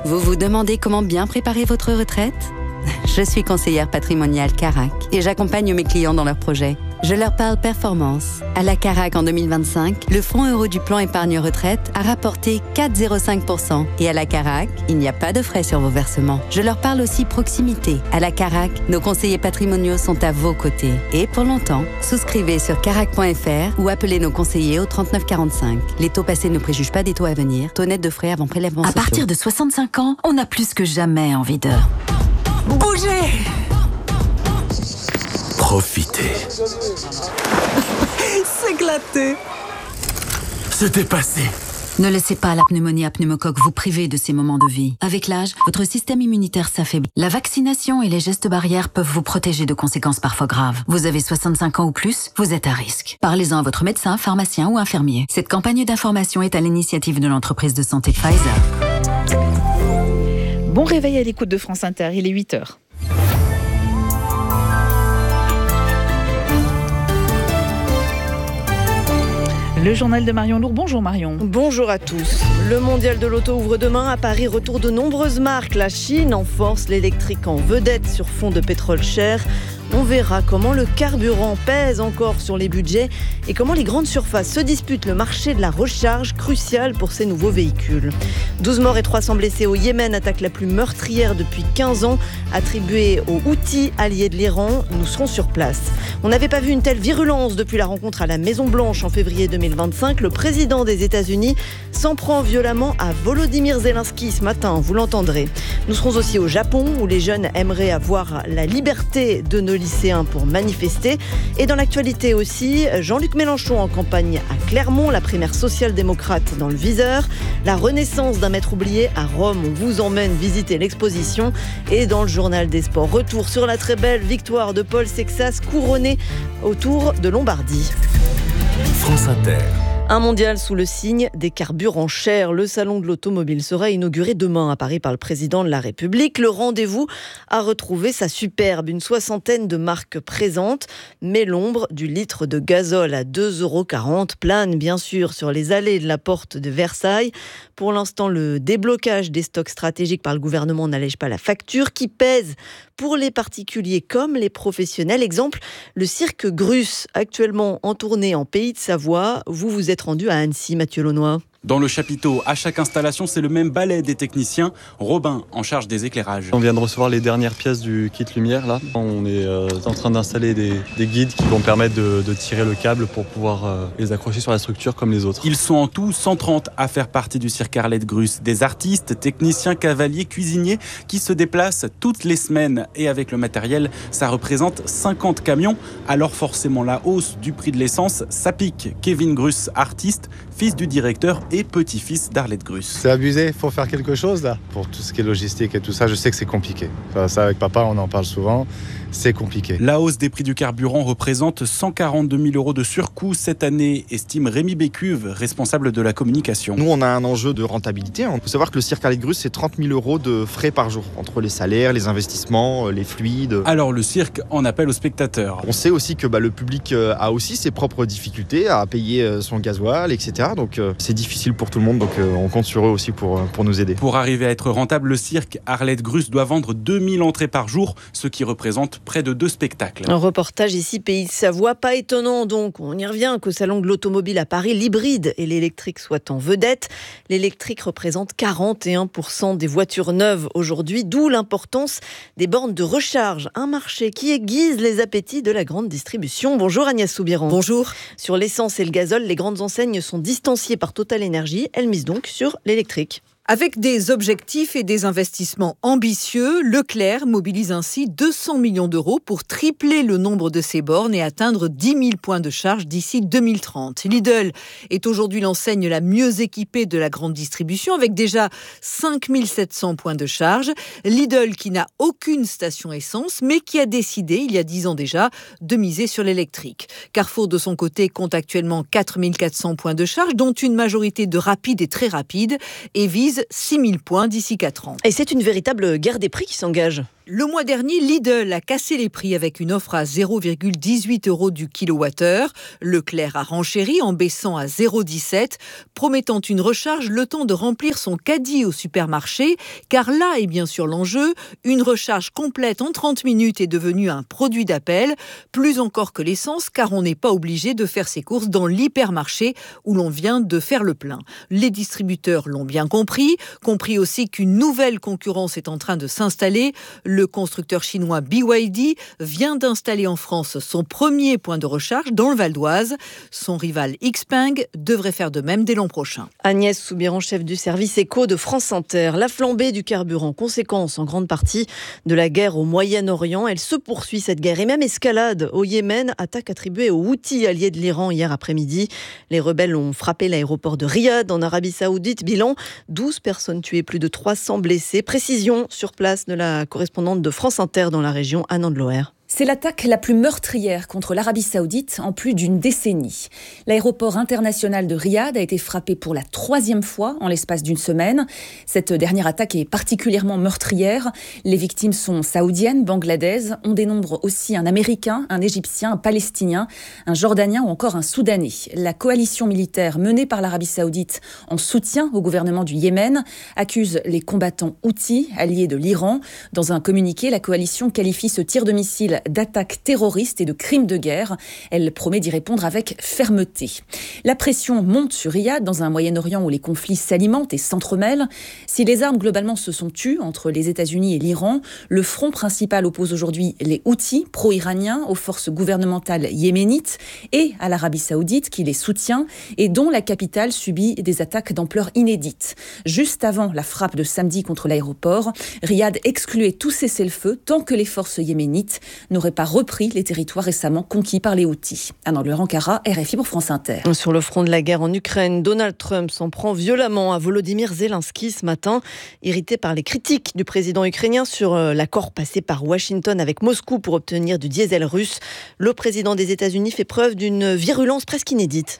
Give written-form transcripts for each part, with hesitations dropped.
Vous vous demandez comment bien préparer votre retraite ? Je suis conseillère patrimoniale Carac et j'accompagne mes clients dans leurs projets. Je leur parle performance. À la Carac en 2025, le fonds euro du plan épargne retraite a rapporté 4,05%. Et à la Carac, il n'y a pas de frais sur vos versements. Je leur parle aussi proximité. À la Carac, nos conseillers patrimoniaux sont à vos côtés. Et pour longtemps, souscrivez sur carac.fr ou appelez nos conseillers au 3945. Les taux passés ne préjugent pas des taux à venir. Taux net de frais avant prélèvement À sociaux. partir de 65 ans, on a plus que jamais envie de... bouger. Profitez. S'éclater. Se dépasser. Ne laissez pas la pneumonie à pneumocoque vous priver de ces moments de vie. Avec l'âge, votre système immunitaire s'affaiblit. La vaccination et les gestes barrières peuvent vous protéger de conséquences parfois graves. Vous avez 65 ans ou plus, vous êtes à risque. Parlez-en à votre médecin, pharmacien ou infirmier. Cette campagne d'information est à l'initiative de l'entreprise de santé Pfizer. Bon réveil à l'écoute de France Inter, il est 8h. Le journal de Marion Lourd. Bonjour Marion. Bonjour à tous. Le mondial de l'auto ouvre demain. À Paris, retour de nombreuses marques. La Chine enforce l'électrique en vedette sur fond de pétrole cher. On verra comment le carburant pèse encore sur les budgets et comment les grandes surfaces se disputent le marché de la recharge, crucial pour ces nouveaux véhicules. 12 morts et 300 blessés au Yémen, attaque la plus meurtrière depuis 15 ans, attribuée aux Houthis, alliés de l'Iran. Nous serons sur place. On n'avait pas vu une telle virulence depuis la rencontre à la Maison-Blanche en février 2025. Le président des États-Unis s'en prend violemment à Volodymyr Zelensky ce matin, vous l'entendrez. Nous serons aussi au Japon, où les jeunes aimeraient avoir la liberté de nos lycéens pour manifester. Et dans l'actualité aussi, Jean-Luc Mélenchon en campagne à Clermont, la primaire social-démocrate dans le viseur, la renaissance d'un maître oublié à Rome. On vous emmène visiter l'exposition. Et dans le journal des sports, retour sur la très belle victoire de Paul Sexas, couronné au Tour de Lombardie. France Inter. Un mondial sous le signe des carburants chers. Le salon de l'automobile sera inauguré demain à Paris par le président de la République. Le rendez-vous a retrouvé sa superbe. Une soixantaine de marques présentes, mais l'ombre du litre de gazole à 2,40 € plane bien sûr sur les allées de la porte de Versailles. Pour l'instant, le déblocage des stocks stratégiques par le gouvernement n'allège pas la facture qui pèse pour les particuliers comme les professionnels. Exemple, le cirque Grus, actuellement en tournée en Pays de Savoie. Vous êtes rendu à Annecy, Mathieu Launois. Dans le chapiteau, à chaque installation, c'est le même balai des techniciens. Robin, en charge des éclairages. On vient de recevoir les dernières pièces du kit lumière là. On est en train d'installer des guides qui vont permettre de tirer le câble pour pouvoir les accrocher sur la structure comme les autres. Ils sont en tout 130 à faire partie du cirque Arlette Grus. Des artistes, techniciens, cavaliers, cuisiniers qui se déplacent toutes les semaines. Et avec le matériel, ça représente 50 camions. Alors forcément, la hausse du prix de l'essence, ça pique. Kevin Grus, artiste, fils du directeur et petit-fils d'Arlette Grus. C'est abusé, il faut faire quelque chose là. Pour tout ce qui est logistique et tout ça, je sais que c'est compliqué. Enfin, ça avec papa, on en parle souvent, c'est compliqué. La hausse des prix du carburant représente 142 000 € de surcoût cette année, estime Rémi Bécuve, responsable de la communication. Nous, on a un enjeu de rentabilité. Il faut savoir que le cirque Arlette Grus, c'est 30 000 € de frais par jour, entre les salaires, les investissements, les fluides. Alors le cirque en appelle aux spectateurs. On sait aussi que le public a aussi ses propres difficultés à payer son gasoil, etc. Donc c'est difficile pour tout le monde, donc on compte sur eux aussi pour nous aider. Pour arriver à être rentable, le cirque Arlette Grus doit vendre 2000 entrées par jour, ce qui représente près de 2 spectacles. Un reportage ici, Pays de Savoie. Pas étonnant donc, on y revient, qu'au salon de l'automobile à Paris, l'hybride et l'électrique soient en vedette. L'électrique représente 41% des voitures neuves aujourd'hui, d'où l'importance des bornes de recharge. Un marché qui aiguise les appétits de la grande distribution. Bonjour Agnès Soubiran. Bonjour. Sur l'essence et le gazole, les grandes enseignes sont distanciées par Total Énergie. Elles misent donc sur l'électrique. Avec des objectifs et des investissements ambitieux, Leclerc mobilise ainsi 200 millions d'euros pour tripler le nombre de ses bornes et atteindre 10 000 points de charge d'ici 2030. Lidl est aujourd'hui l'enseigne la mieux équipée de la grande distribution avec déjà 5 700 points de charge. Lidl qui n'a aucune station essence mais qui a décidé, il y a 10 ans déjà, de miser sur l'électrique. Carrefour de son côté compte actuellement 4 400 points de charge dont une majorité de rapides et très rapides et vise 6 000 points d'ici 4 ans. Et c'est une véritable guerre des prix qui s'engage. Le mois dernier, Lidl a cassé les prix avec une offre à 0,18 € du kilowattheure. Leclerc a renchéri en baissant à 0,17, promettant une recharge le temps de remplir son caddie au supermarché. Car là est bien sûr l'enjeu, une recharge complète en 30 minutes est devenue un produit d'appel. Plus encore que l'essence, car on n'est pas obligé de faire ses courses dans l'hypermarché où l'on vient de faire le plein. Les distributeurs l'ont bien compris aussi qu'une nouvelle concurrence est en train de s'installer. Le constructeur chinois BYD vient d'installer en France son premier point de recharge dans le Val d'Oise. Son rival Xpeng devrait faire de même dès l'an prochain. Agnès Soubiran, chef du service éco de France Inter. La flambée du carburant, conséquence en grande partie de la guerre au Moyen-Orient. Elle se poursuit cette guerre et même escalade au Yémen, attaque attribuée aux Houthis alliés de l'Iran hier après-midi. Les rebelles ont frappé l'aéroport de Riyad en Arabie Saoudite. Bilan, 12 personnes tuées, plus de 300 blessés. Précision sur place de la correspondante de France Inter dans la région, Anne Andloer. C'est l'attaque la plus meurtrière contre l'Arabie Saoudite en plus d'une décennie. L'aéroport international de Riyad a été frappé pour la 3e fois en l'espace d'une semaine. Cette dernière attaque est particulièrement meurtrière. Les victimes sont saoudiennes, bangladaises. On dénombre aussi un Américain, un Égyptien, un Palestinien, un Jordanien ou encore un Soudanais. La coalition militaire menée par l'Arabie Saoudite en soutien au gouvernement du Yémen accuse les combattants Houthis, alliés de l'Iran. Dans un communiqué, la coalition qualifie ce tir de missile d'attaques terroristes et de crimes de guerre. Elle promet d'y répondre avec fermeté. La pression monte sur Riyad dans un Moyen-Orient où les conflits s'alimentent et s'entremêlent. Si les armes globalement se sont tues entre les États-Unis et l'Iran, le front principal oppose aujourd'hui les Houthis, pro-iraniens, aux forces gouvernementales yéménites et à l'Arabie Saoudite qui les soutient et dont la capitale subit des attaques d'ampleur inédite. Juste avant la frappe de samedi contre l'aéroport, Riyad excluait tout cessez-le-feu tant que les forces yéménites n'aurait pas repris les territoires récemment conquis par les Houthis. Anne Ankara, RFI pour France Inter. Sur le front de la guerre en Ukraine, Donald Trump s'en prend violemment à Volodymyr Zelensky ce matin, irrité par les critiques du président ukrainien sur l'accord passé par Washington avec Moscou pour obtenir du diesel russe. Le président des États-Unis fait preuve d'une virulence presque inédite.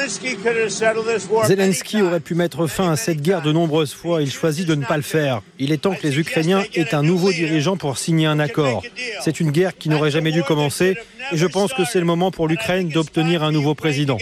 Zelensky aurait pu mettre fin à cette guerre de nombreuses fois. Il choisit de ne pas le faire. Il est temps que les Ukrainiens aient un nouveau dirigeant pour signer un accord. C'est une guerre qui n'aurait jamais dû commencer et je pense que c'est le moment pour l'Ukraine d'obtenir un nouveau président.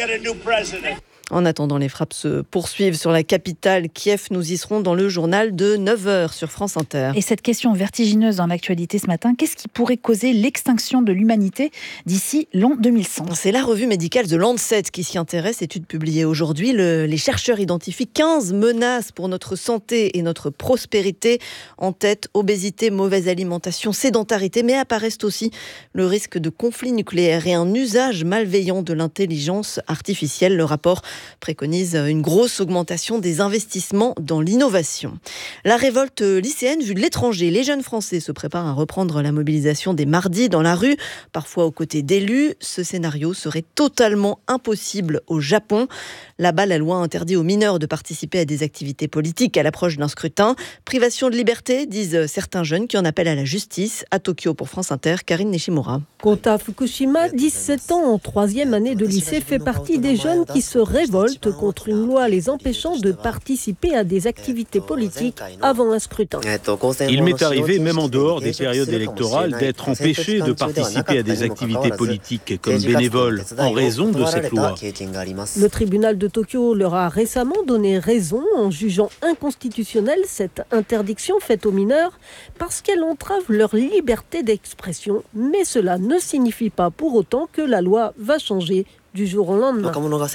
En attendant, les frappes se poursuivent sur la capitale, Kiev. Nous y serons dans le journal de 9h sur France Inter. Et cette question vertigineuse dans l'actualité ce matin, qu'est-ce qui pourrait causer l'extinction de l'humanité d'ici l'an 2100 ? C'est la revue médicale The Lancet qui s'y intéresse. Étude publiée aujourd'hui. Les chercheurs identifient 15 menaces pour notre santé et notre prospérité. En tête, obésité, mauvaise alimentation, sédentarité, mais apparaissent aussi le risque de conflit nucléaire et un usage malveillant de l'intelligence artificielle. Le rapport préconise une grosse augmentation des investissements dans l'innovation. La révolte lycéenne vue de l'étranger. Les jeunes Français se préparent à reprendre la mobilisation dès mardi dans la rue, parfois aux côtés d'élus. Ce scénario serait totalement impossible au Japon. Là-bas, la loi interdit aux mineurs de participer à des activités politiques à l'approche d'un scrutin. Privation de liberté, disent certains jeunes qui en appellent à la justice. À Tokyo pour France Inter, Karine Nishimura. Kota Fukushima, 17 ans en 3e année de lycée, fait partie des jeunes qui se révoltent contre une loi les empêchant de participer à des activités politiques avant un scrutin. Il m'est arrivé, même en dehors des périodes électorales, d'être empêché de participer à des activités politiques comme bénévole en raison de cette loi. Le tribunal de Tokyo leur a récemment donné raison en jugeant inconstitutionnelle cette interdiction faite aux mineurs parce qu'elle entrave leur liberté d'expression. Mais cela ne signifie pas pour autant que la loi va changer du jour au lendemain.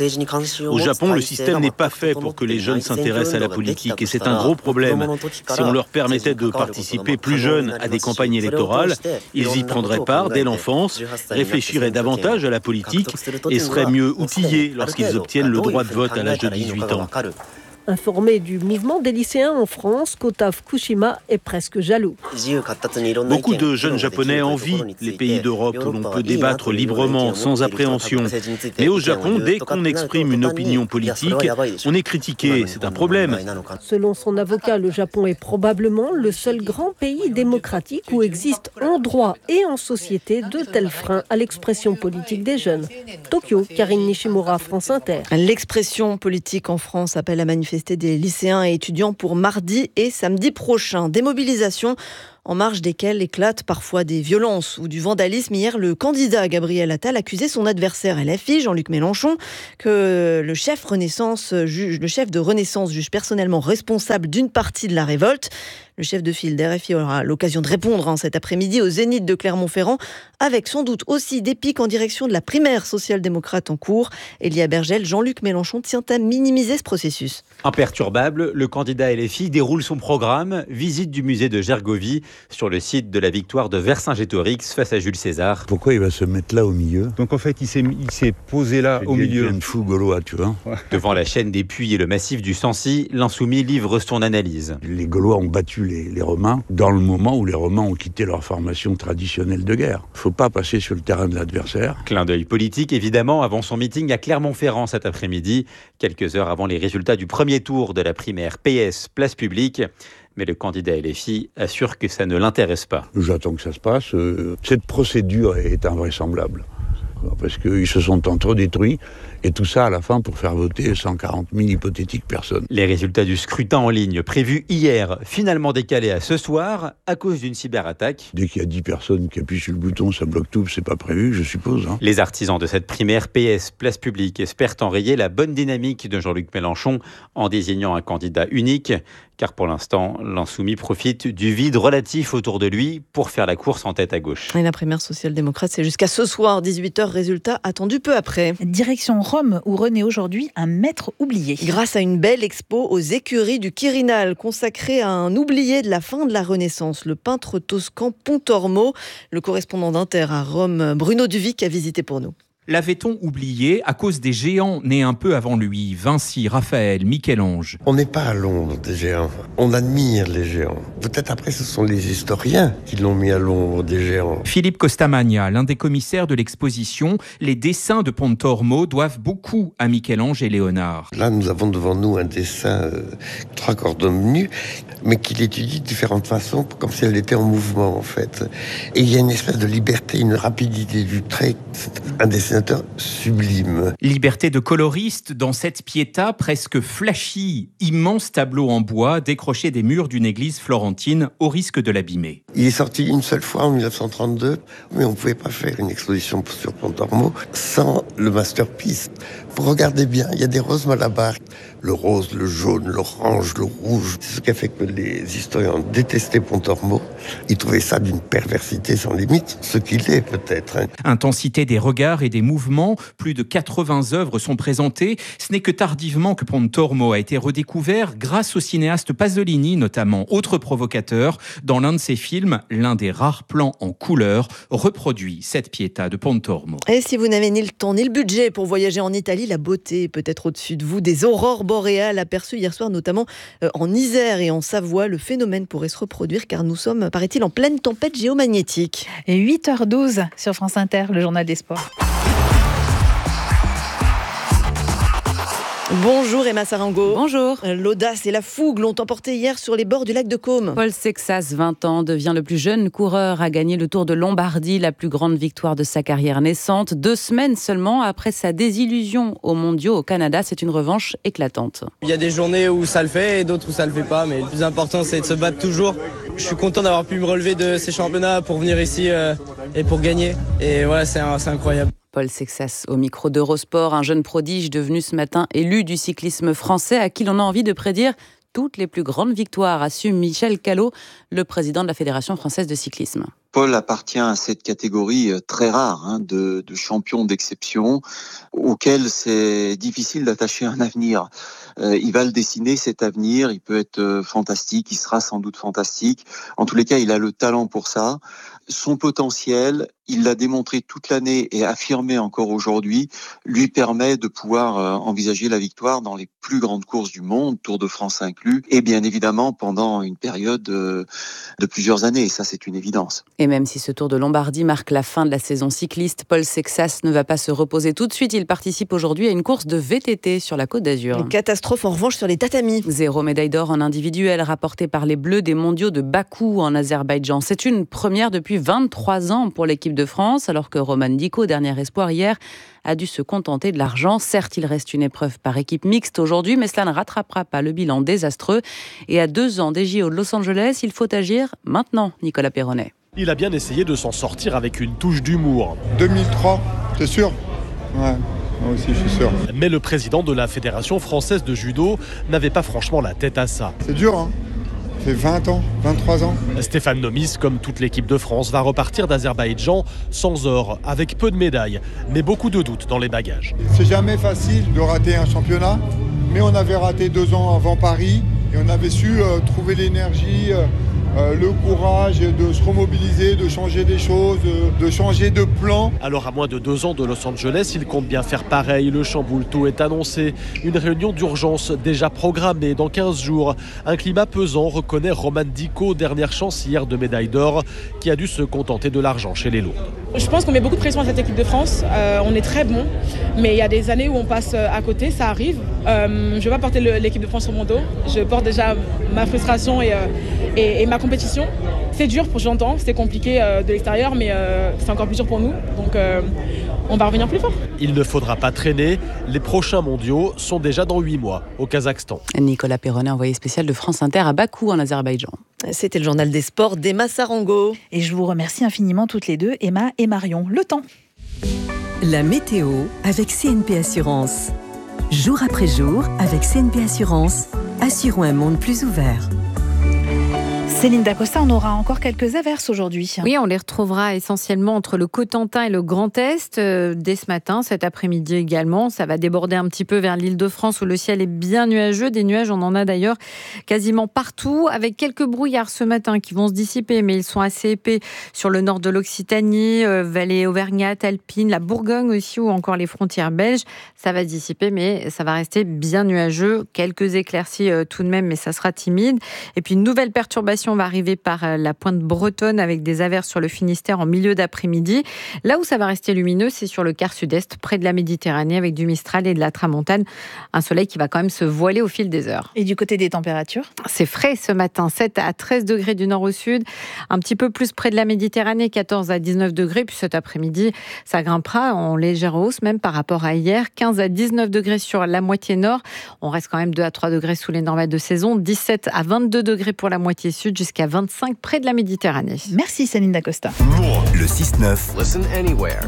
Au Japon, le système n'est pas fait pour que les jeunes s'intéressent à la politique et c'est un gros problème. Si on leur permettait de participer plus jeunes à des campagnes électorales, ils y prendraient part dès l'enfance, réfléchiraient davantage à la politique et seraient mieux outillés lorsqu'ils obtiennent le droit de vote à l'âge de 18 ans. Informé du mouvement des lycéens en France, Kota Fukushima est presque jaloux. Beaucoup de jeunes Japonais envient les pays d'Europe où l'on peut débattre librement, sans appréhension. Mais au Japon, dès qu'on exprime une opinion politique, on est critiqué. C'est un problème. Selon son avocat, le Japon est probablement le seul grand pays démocratique où existent en droit et en société de tels freins à l'expression politique des jeunes. Tokyo, Karine Nishimura, France Inter. L'expression politique en France appelle à manifester des lycéens et étudiants pour mardi et samedi prochain. Des mobilisations en marge desquels éclatent parfois des violences ou du vandalisme. Hier, le candidat Gabriel Attal accusait son adversaire LFI, Jean-Luc Mélenchon, que le chef de Renaissance juge personnellement responsable d'une partie de la révolte. Le chef de file d'RFI aura l'occasion de répondre cet après-midi au Zénith de Clermont-Ferrand, avec sans doute aussi des pics en direction de la primaire social-démocrate en cours. Elia Bergel, Jean-Luc Mélenchon tient à minimiser ce processus. Imperturbable, le candidat LFI déroule son programme, visite du musée de Gergovie sur le site de la victoire de Vercingétorix face à Jules César. Pourquoi il va se mettre là au milieu ? Donc en fait, il s'est posé là au milieu. Un fou gaulois, tu vois. Ouais. Devant la chaîne des Puys et le massif du Sancy, l'insoumis livre son analyse. Les Gaulois ont battu les Romains dans le moment où les Romains ont quitté leur formation traditionnelle de guerre. Il ne faut pas passer sur le terrain de l'adversaire. Clin d'œil politique, évidemment, avant son meeting à Clermont-Ferrand cet après-midi, quelques heures avant les résultats du premier tour de la primaire PS Place Publique. Mais le candidat LFI assure que ça ne l'intéresse pas. J'attends que ça se passe. Cette procédure est invraisemblable. Parce qu'ils se sont entre-détruits, et tout ça à la fin pour faire voter 140 000 hypothétiques personnes. Les résultats du scrutin en ligne prévus hier, finalement décalés à ce soir à cause d'une cyberattaque. Dès qu'il y a 10 personnes qui appuient sur le bouton, ça bloque tout, c'est pas prévu, je suppose. Les artisans de cette primaire PS Place Publique espèrent enrayer la bonne dynamique de Jean-Luc Mélenchon en désignant un candidat unique, car pour l'instant, l'insoumis profite du vide relatif autour de lui pour faire la course en tête à gauche. Et la primaire social-démocrate, c'est jusqu'à ce soir, 18h, résultat attendu peu après. Direction Rome, où renaît aujourd'hui un maître oublié. Grâce à une belle expo aux écuries du Quirinal, consacrée à un oublié de la fin de la Renaissance, le peintre toscan Pontormo. Le correspondant d'Inter à Rome, Bruno Duvic, a visité pour nous. L'avait-on oublié à cause des géants nés un peu avant lui, Vinci, Raphaël, Michel-Ange ? On n'est pas à l'ombre des géants, on admire les géants. Peut-être après ce sont les historiens qui l'ont mis à l'ombre des géants. Philippe Costamagna, l'un des commissaires de l'exposition, les dessins de Pontormo doivent beaucoup à Michel-Ange et Léonard. Là, nous avons devant nous un dessin 3 quarts d'homme nu, mais qu'il étudie de différentes façons, comme si elle était en mouvement en fait. Et il y a une espèce de liberté, une rapidité du trait, un dessin sublime. Liberté de coloriste dans cette Pietà presque flashy, immense tableau en bois décroché des murs d'une église florentine au risque de l'abîmer. Il est sorti une seule fois en 1932, mais on ne pouvait pas faire une exposition sur Pontormo sans le masterpiece. Vous regardez bien, il y a des roses Malabar, le rose, le jaune, l'orange, le rouge. C'est ce qui a fait que les historiens détestaient Pontormo. Ils trouvaient ça d'une perversité sans limite, ce qu'il est peut-être. Intensité des regards et des mouvements, plus de 80 œuvres sont présentées. Ce n'est que tardivement que Pontormo a été redécouvert grâce au cinéaste Pasolini notamment, autre provocateur. Dans l'un de ses films, l'un des rares plans en couleur reproduit cette Pietà de Pontormo. Et si vous n'avez ni le temps ni le budget pour voyager en Italie, la beauté est peut-être au-dessus de vous. Des aurores boréales aperçues hier soir, notamment en Isère et en Savoie. Le phénomène pourrait se reproduire car nous sommes, paraît-il, en pleine tempête géomagnétique. Et 8h12 sur France Inter, le journal des sports. Bonjour Emma Sarango. Bonjour. L'audace et la fougue l'ont emporté hier sur les bords du lac de Caume. Paul Sexas, 20 ans, devient le plus jeune coureur à gagner le Tour de Lombardie, la plus grande victoire de sa carrière naissante. 2 semaines seulement après sa désillusion aux mondiaux au Canada, c'est une revanche éclatante. Il y a des journées où ça le fait et d'autres où ça le fait pas, mais le plus important c'est de se battre toujours. Je suis content d'avoir pu me relever de ces championnats pour venir ici et pour gagner. Et voilà, c'est incroyable. Paul Sexas au micro d'Eurosport, un jeune prodige devenu ce matin élu du cyclisme français à qui l'on a envie de prédire toutes les plus grandes victoires, assume Michel Callot, le président de la Fédération française de cyclisme. Paul appartient à cette catégorie très rare de champions d'exception auxquels c'est difficile d'attacher un avenir. Il va le dessiner cet avenir, il peut être fantastique, il sera sans doute fantastique. En tous les cas, il a le talent pour ça. Son potentiel, il l'a démontré toute l'année et affirmé encore aujourd'hui, lui permet de pouvoir envisager la victoire dans les plus grandes courses du monde, Tour de France inclus, et bien évidemment pendant une période de plusieurs années. Et ça, c'est une évidence. Et même si ce Tour de Lombardie marque la fin de la saison cycliste, Paul Sexas ne va pas se reposer tout de suite. Il participe aujourd'hui à une course de VTT sur la Côte d'Azur. Une catastrophe catastrophe en revanche sur les tatamis. 0 médaille d'or en individuel rapportée par les Bleus des mondiaux de Bakou en Azerbaïdjan. C'est une première depuis 23 ans pour l'équipe de France, alors que Roman Diko, dernier espoir hier, a dû se contenter de l'argent. Certes, il reste une épreuve par équipe mixte aujourd'hui, mais cela ne rattrapera pas le bilan désastreux. Et à 2 ans des JO de Los Angeles, il faut agir maintenant, Nicolas Perronnet. Il a bien essayé de s'en sortir avec une touche d'humour. 2003, t'es sûr ? Ouais. Moi aussi, je suis sûr. Mais le président de la Fédération française de judo n'avait pas franchement la tête à ça. C'est dur, hein ? Ça fait 20 ans, 23 ans. Stéphane Nomis, comme toute l'équipe de France, va repartir d'Azerbaïdjan sans or, avec peu de médailles, mais beaucoup de doutes dans les bagages. C'est jamais facile de rater un championnat, mais on avait raté 2 ans avant Paris et on avait su trouver l'énergie, le courage de se remobiliser, de changer des choses, de changer de plan. Alors à moins de 2 ans de Los Angeles, il compte bien faire pareil. Le chamboule-tout est annoncé. Une réunion d'urgence déjà programmée dans 15 jours. Un climat pesant, reconnaît Roman Diko, dernière chance hier de médaille d'or, qui a dû se contenter de l'argent chez les lourds. Je pense qu'on met beaucoup de pression à cette équipe de France. On est très bon, mais il y a des années où on passe à côté, ça arrive. Je ne vais pas porter l'équipe de France sur mon dos. Je porte déjà ma frustration et ma compétition. C'est dur, j'entends, c'est compliqué de l'extérieur, mais c'est encore plus dur pour nous. Donc on va revenir plus fort. Il ne faudra pas traîner. Les prochains mondiaux sont déjà dans 8 mois au Kazakhstan. Nicolas Perronnet, envoyé spécial de France Inter à Bakou en Azerbaïdjan. C'était le journal des sports d'Emma Sarango. Et je vous remercie infiniment toutes les deux, Emma et Marion. Le temps. La météo avec CNP Assurance. Jour après jour, avec CNP Assurance, assurons un monde plus ouvert. Céline Dacosta, on aura encore quelques averses aujourd'hui. Oui, on les retrouvera essentiellement entre le Cotentin et le Grand Est dès ce matin, cet après-midi également. Ça va déborder un petit peu vers l'Île-de-France où le ciel est bien nuageux. Des nuages, on en a d'ailleurs quasiment partout, avec quelques brouillards ce matin qui vont se dissiper, mais ils sont assez épais sur le nord de l'Occitanie, vallée auvergnate, alpine, la Bourgogne aussi, ou encore les frontières belges. Ça va se dissiper, mais ça va rester bien nuageux. Quelques éclaircies tout de même, mais ça sera timide. Et puis une nouvelle perturbation va arriver par la pointe bretonne avec des averses sur le Finistère en milieu d'après-midi. Là où ça va rester lumineux, c'est sur le quart sud-est, près de la Méditerranée, avec du Mistral et de la Tramontane. Un soleil qui va quand même se voiler au fil des heures. Et du côté des températures ? C'est frais ce matin, 7 à 13 degrés du nord au sud, un petit peu plus près de la Méditerranée, 14 à 19 degrés. Puis cet après-midi, ça grimpera en légère hausse, même par rapport à hier. 15 à 19 degrés sur la moitié nord. On reste quand même 2 à 3 degrés sous les normales de saison. 17 à 22 degrés pour la moitié sud, jusqu'à 25 près de la Méditerranée. Merci Céline Dacosta. Le 6-9. Listen anywhere.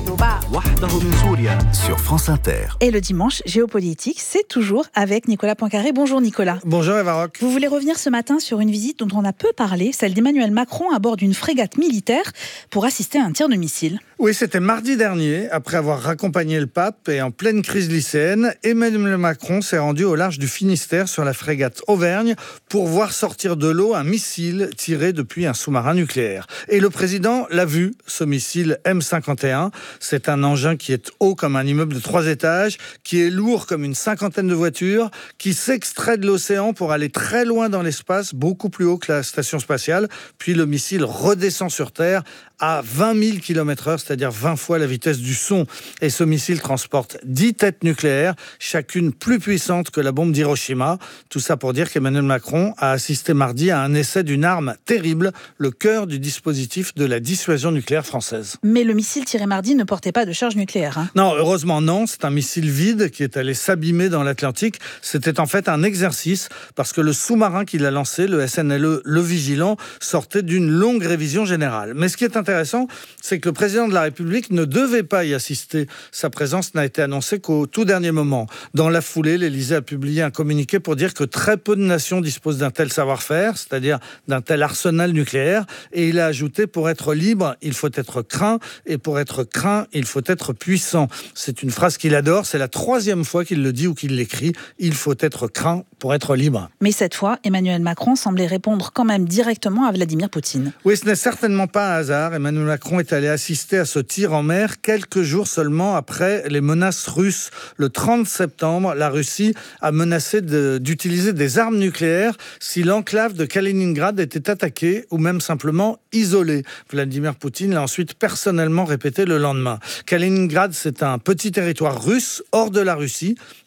Sur France Inter. Et le dimanche, géopolitique, c'est toujours avec Nicolas Poincaré. Bonjour Nicolas. Bonjour Eva Rock. Vous voulez revenir ce matin sur une visite dont on a peu parlé, celle d'Emmanuel Macron à bord d'une frégate militaire pour assister à un tir de missile. Oui, c'était mardi dernier. Après avoir raccompagné le pape et en pleine crise lycéenne, Emmanuel Macron s'est rendu au large du Finistère sur la frégate Auvergne pour voir sortir de l'eau un missile tiré depuis un sous-marin nucléaire. Et le président l'a vu, ce missile M51. C'est un engin qui est haut comme un immeuble de 3 étages, qui est lourd comme une 50aine de voitures, qui s'extrait de l'océan pour aller très loin dans l'espace, beaucoup plus haut que la station spatiale. Puis le missile redescend sur Terre à 20 000 km/h, c'est-à-dire 20 fois la vitesse du son. Et ce missile transporte 10 têtes nucléaires, chacune plus puissante que la bombe d'Hiroshima. Tout ça pour dire qu'Emmanuel Macron a assisté mardi à un essai d'une arme terrible, le cœur du dispositif de la dissuasion nucléaire française. Mais le missile tiré mardi ne portait pas de charge nucléaire. Non, heureusement non. C'est un missile vide qui est allé s'abîmer dans l'Atlantique. C'était en fait un exercice parce que le sous-marin qui l'a lancé, le SNLE, le Vigilant, sortait d'une longue révision générale. Mais ce qui est intéressant, c'est que le président de la République ne devait pas y assister. Sa présence n'a été annoncée qu'au tout dernier moment. Dans la foulée, l'Élysée a publié un communiqué pour dire que très peu de nations disposent d'un tel savoir-faire, c'est-à-dire d'un tel arsenal nucléaire. Et il a ajouté, pour être libre, il faut être craint. Et pour être craint, il faut être puissant. C'est une phrase qu'il adore. C'est la 3e fois qu'il le dit ou qu'il l'écrit. Il faut être craint pour être libre. Mais cette fois, Emmanuel Macron semblait répondre quand même directement à Vladimir Poutine. Oui, ce n'est certainement pas un hasard. Emmanuel Macron est allé assister à ce tir en mer quelques jours seulement après les menaces russes. Le 30 septembre, la Russie a menacé d'utiliser des armes nucléaires si l'enclave de Kaliningrad était attaquée ou même simplement isolée. Vladimir Poutine l'a ensuite personnellement répété le lendemain. Kaliningrad, c'est un petit territoire russe hors de la Russie.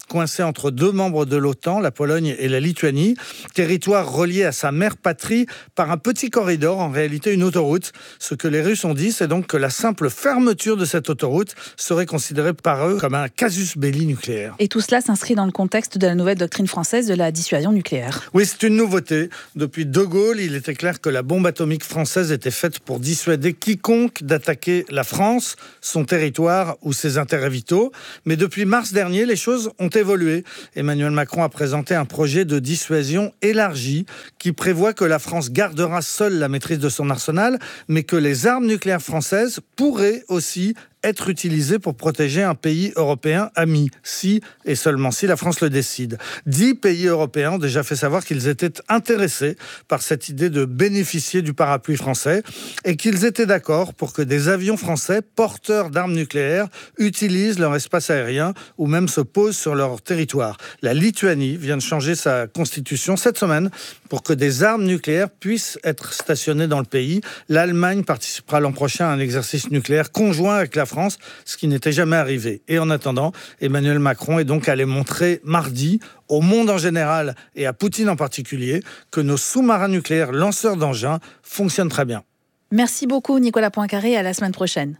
coincé entre deux membres de l'OTAN, la Pologne et la Lituanie. Territoire relié à sa mère patrie par un petit corridor, en réalité une autoroute. Ce que les Russes ont dit, c'est donc que la simple fermeture de cette autoroute serait considérée par eux comme un casus belli nucléaire. Et tout cela s'inscrit dans le contexte de la nouvelle doctrine française de la dissuasion nucléaire. Oui, c'est une nouveauté. Depuis De Gaulle, il était clair que la bombe atomique française était faite pour dissuader quiconque d'attaquer la France, son territoire ou ses intérêts vitaux. Mais depuis mars dernier, les choses ont évolué. Emmanuel Macron a présenté un projet de dissuasion élargi qui prévoit que la France gardera seule la maîtrise de son arsenal, mais que les armes nucléaires françaises pourraient aussi être utilisées pour protéger un pays européen ami, si et seulement si la France le décide. 10 pays européens ont déjà fait savoir qu'ils étaient intéressés par cette idée de bénéficier du parapluie français et qu'ils étaient d'accord pour que des avions français porteurs d'armes nucléaires utilisent leur espace aérien ou même se posent sur leur territoire. La Lituanie vient de changer sa constitution cette semaine pour que des armes nucléaires puissent être stationnées dans le pays. L'Allemagne participera l'an prochain à un exercice nucléaire conjoint avec la France, ce qui n'était jamais arrivé. Et en attendant, Emmanuel Macron est donc allé montrer mardi au monde en général et à Poutine en particulier que nos sous-marins nucléaires lanceurs d'engins fonctionnent très bien. Merci beaucoup Nicolas Poincaré, à la semaine prochaine.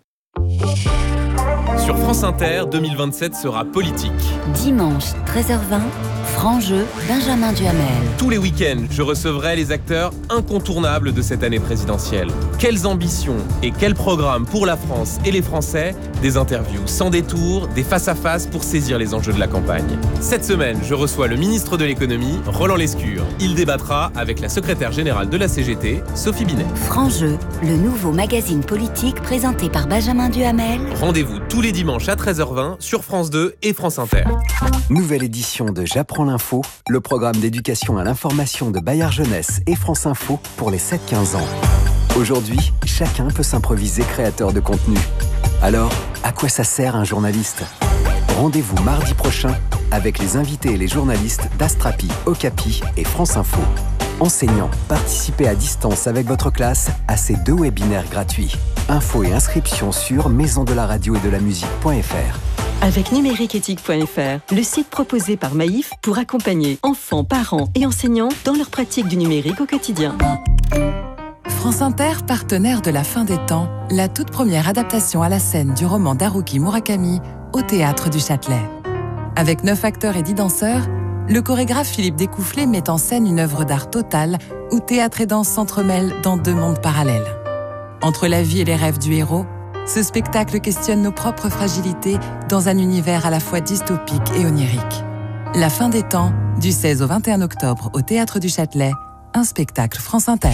Sur France Inter, 2027 sera politique. Dimanche, 13h20, Franc Jeu, Benjamin Duhamel. Tous les week-ends, je recevrai les acteurs incontournables de cette année présidentielle. Quelles ambitions et quels programmes pour la France et les Français? Des interviews sans détour, des face-à-face pour saisir les enjeux de la campagne. Cette semaine, je reçois le ministre de l'économie, Roland Lescure. Il débattra avec la secrétaire générale de la CGT, Sophie Binet. Franc Jeu, le nouveau magazine politique présenté par Benjamin Duhamel. Rendez-vous tous les dimanches à 13h20 sur France 2 et France Inter. Nouvelle édition de J'apprends l'info, le programme d'éducation à l'information de Bayard Jeunesse et France Info pour les 7-15 ans. Aujourd'hui, chacun peut s'improviser créateur de contenu. Alors, à quoi ça sert un journaliste? Rendez-vous mardi prochain avec les invités et les journalistes d'Astrapi, Okapi et France Info. Enseignants, participez à distance avec votre classe à ces 2 webinaires gratuits. Infos et inscriptions sur maisondelaradio-et-de-la-musique.fr. Avec numériqueéthique.fr, le site proposé par Maïf pour accompagner enfants, parents et enseignants dans leur pratique du numérique au quotidien. France Inter, partenaire de La Fin des Temps, la toute première adaptation à la scène du roman d'Haruki Murakami au Théâtre du Châtelet. Avec 9 acteurs et 10 danseurs, le chorégraphe Philippe Découfflé met en scène une œuvre d'art totale où théâtre et danse s'entremêlent dans 2 mondes parallèles. Entre la vie et les rêves du héros, ce spectacle questionne nos propres fragilités dans un univers à la fois dystopique et onirique. La Fin des Temps, du 16 au 21 octobre au Théâtre du Châtelet, un spectacle France Inter.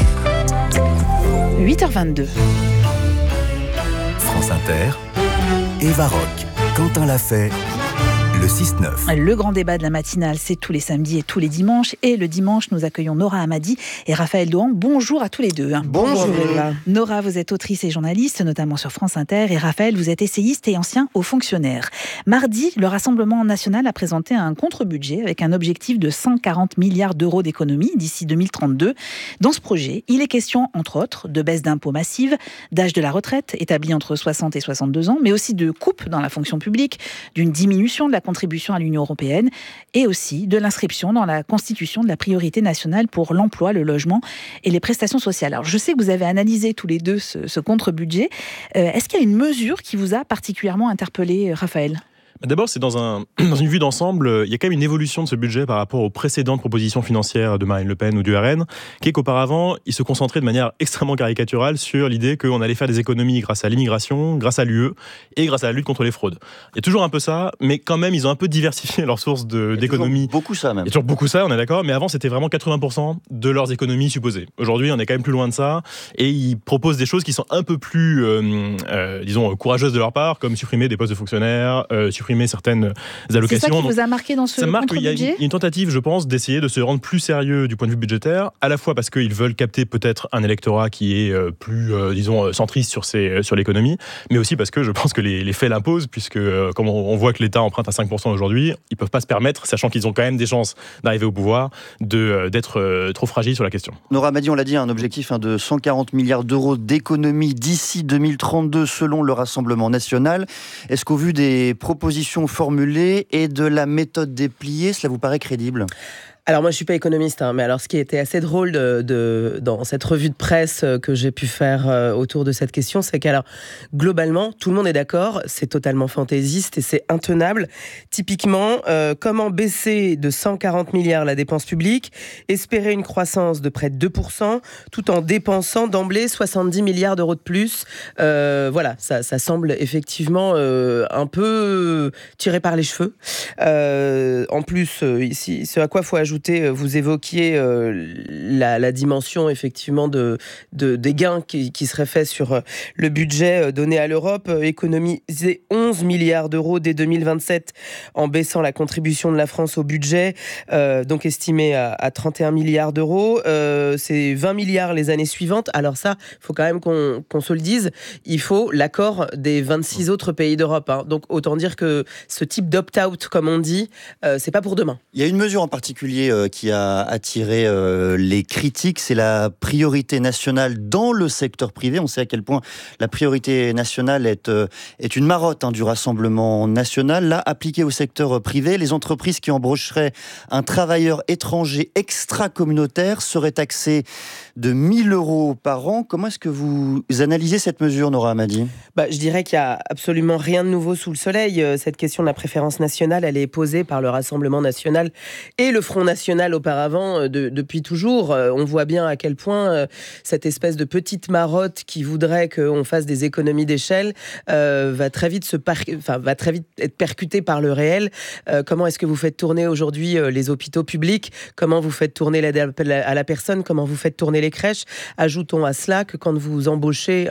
8h22. France Inter, Eva Rock, Quentin Lafay, le 6-9. Le grand débat de la matinale, c'est tous les samedis et tous les dimanches. Et le dimanche, nous accueillons Nora Hamadi et Raphaël Dohan. Bonjour à tous les deux. Bonjour. Nora, vous êtes autrice et journaliste, notamment sur France Inter. Et Raphaël, vous êtes essayiste et ancien haut fonctionnaire. Mardi, le Rassemblement national a présenté un contre-budget avec un objectif de 140 milliards d'euros d'économie d'ici 2032. Dans ce projet, il est question, entre autres, de baisse d'impôts massive, d'âge de la retraite établi entre 60 et 62 ans, mais aussi de coupes dans la fonction publique, d'une diminution de la contribution à l'Union européenne et aussi de l'inscription dans la Constitution de la priorité nationale pour l'emploi, le logement et les prestations sociales. Alors, je sais que vous avez analysé tous les deux ce contre-budget. Est-ce qu'il y a une mesure qui vous a particulièrement interpellé, Raphaël ? D'abord, c'est dans une vue d'ensemble, il y a quand même une évolution de ce budget par rapport aux précédentes propositions financières de Marine Le Pen ou du RN, qui est qu'auparavant, il se concentrait de manière extrêmement caricaturale sur l'idée qu'on allait faire des économies grâce à l'immigration, grâce à l'UE et grâce à la lutte contre les fraudes. Il y a toujours un peu ça, mais quand même, ils ont un peu diversifié leurs sources d'économies. Beaucoup ça même. Il y a toujours beaucoup ça, on est d'accord, mais avant, c'était vraiment 80% de leurs économies supposées. Aujourd'hui, on est quand même plus loin de ça, et ils proposent des choses qui sont un peu plus, disons, courageuses de leur part, comme supprimer des postes de fonctionnaires, supprimer certaines allocations. C'est ça qui vous a marqué dans ce contre-budget ? Il y a une tentative, je pense, d'essayer de se rendre plus sérieux du point de vue budgétaire, à la fois parce qu'ils veulent capter peut-être un électorat qui est plus, disons, centriste sur l'économie, mais aussi parce que je pense que les faits l'imposent, puisque comme on voit que l'État emprunte à 5% aujourd'hui, ils ne peuvent pas se permettre, sachant qu'ils ont quand même des chances d'arriver au pouvoir, d'être trop fragiles sur la question. Nora Hamadi, on l'a dit, un objectif de 140 milliards d'euros d'économie d'ici 2032 selon le Rassemblement national. Est-ce qu'au vu des propositions propositions formulées et de la méthode dépliée, cela vous paraît crédible ? Alors moi je suis pas économiste, mais alors ce qui était assez drôle dans cette revue de presse que j'ai pu faire autour de cette question, c'est qu'alors globalement tout le monde est d'accord, c'est totalement fantaisiste et c'est intenable. Typiquement, comment baisser de 140 milliards la dépense publique, espérer une croissance de près de 2%, tout en dépensant d'emblée 70 milliards d'euros de plus. Voilà, ça semble effectivement un peu tiré par les cheveux. En plus, ici, ce à quoi faut ajouter, vous évoquiez la dimension effectivement des gains qui seraient faits sur le budget donné à l'Europe, économiser 11 milliards d'euros dès 2027 en baissant la contribution de la France au budget, donc estimée à 31 milliards d'euros. C'est 20 milliards les années suivantes. Alors ça, il faut quand même qu'on se le dise, il faut l'accord des 26 autres pays d'Europe. Donc autant dire que ce type d'opt-out, comme on dit, c'est pas pour demain. Il y a une mesure en particulier qui a attiré les critiques, c'est la priorité nationale dans le secteur privé. On sait à quel point la priorité nationale est une marotte du Rassemblement national. Là, appliquée au secteur privé, les entreprises qui embaucheraient un travailleur étranger extra-communautaire seraient taxées de 1 000 € par an. Comment est-ce que vous analysez cette mesure, Nora Hamady ? Je dirais qu'il n'y a absolument rien de nouveau sous le soleil. Cette question de la préférence nationale, elle est posée par le Rassemblement national et le Front national auparavant, depuis toujours. On voit bien à quel point cette espèce de petite marotte qui voudrait qu'on fasse des économies d'échelle va très vite être percutée par le réel. Comment est-ce que vous faites tourner aujourd'hui les hôpitaux publics ? Comment vous faites tourner l'aide à la personne ? Comment vous faites tourner les crèches ? Ajoutons à cela que quand vous embauchez